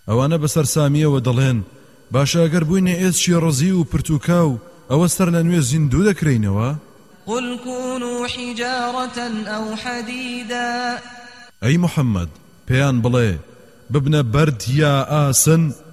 ئەوانە بەسەر سامیەوە دەڵێن باشە ئەگەر بووینە ئێسچی ڕەزی و پرتوکاو ئەوە سەر لە نوێ زیندوو دەکرێینەوە. قل كونوا حجارة أو حديدا. أي محمد بيان بڵێ ببنە بەرد یا ئاسن